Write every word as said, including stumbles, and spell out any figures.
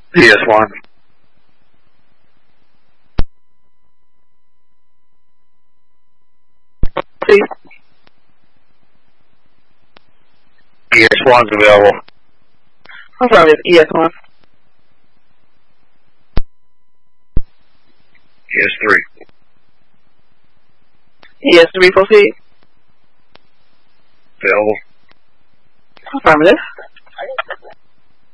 E S one. Please. E S one's available. Affirmative. E S one. E S three. E S three, proceed. Available. Affirmative.